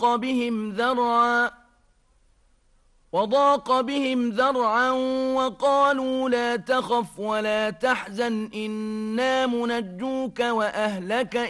وضاق بهم ذرعا وقالوا لا تخف ولا تحزن إنا منجوك وأهلك